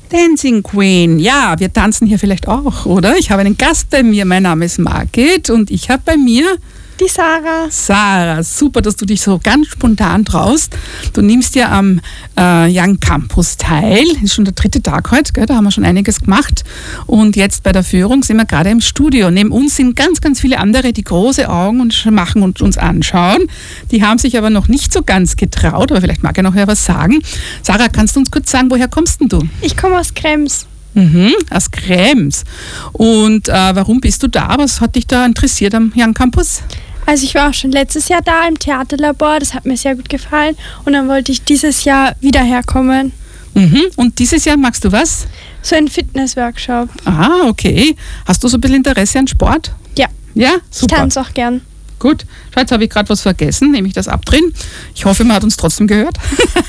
Dancing Queen. Ja, wir tanzen hier vielleicht auch, oder? Ich habe einen Gast bei mir. Mein Name ist Margit und ich habe bei mir die Sarah. Sarah, super, dass du dich so ganz spontan traust. Du nimmst ja am Young Campus teil. Ist schon der 3. Tag heute, gell? Da haben wir schon einiges gemacht. Und jetzt bei der Führung sind wir gerade im Studio. Neben uns sind ganz, ganz viele andere, die große Augen machen und uns anschauen. Die haben sich aber noch nicht so ganz getraut, aber vielleicht mag ja noch wer was sagen. Sarah, kannst du uns kurz sagen, woher kommst denn du? Ich komme aus Krems. Aus Krems. Und warum bist du da? Was hat dich da interessiert am Young Campus? Also ich war auch schon letztes Jahr da im Theaterlabor, das hat mir sehr gut gefallen und dann wollte ich dieses Jahr wieder herkommen. Und dieses Jahr magst du was? So ein Fitnessworkshop. Ah, okay. Hast du so ein bisschen Interesse an Sport? Ja. Ja, super. Ich tanze auch gern. Gut, jetzt habe ich gerade was vergessen, nämlich das Abdrehen. Ich hoffe, man hat uns trotzdem gehört.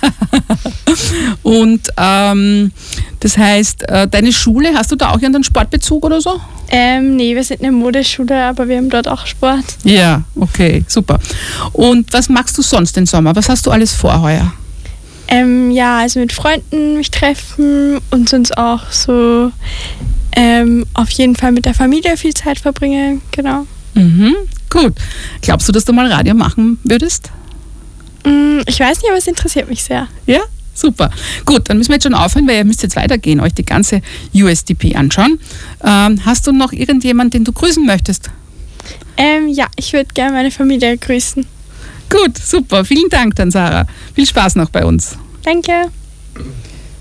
Und das heißt, deine Schule, hast du da auch einen Sportbezug oder so? Nee, wir sind eine Modeschule, aber wir haben dort auch Sport. Ja, okay, super. Und was machst du sonst den Sommer? Was hast du alles vor heuer? Ja, also mit Freunden mich treffen und sonst auch so auf jeden Fall mit der Familie viel Zeit verbringen, genau. Gut. Glaubst du, dass du mal Radio machen würdest? Ich weiß nicht, aber es interessiert mich sehr. Ja? Super. Gut, dann müssen wir jetzt schon aufhören, weil ihr müsst jetzt weitergehen, euch die ganze USDP anschauen. Hast du noch irgendjemanden, den du grüßen möchtest? Ja, ich würde gerne meine Familie grüßen. Gut, super. Vielen Dank dann, Sarah. Viel Spaß noch bei uns. Danke.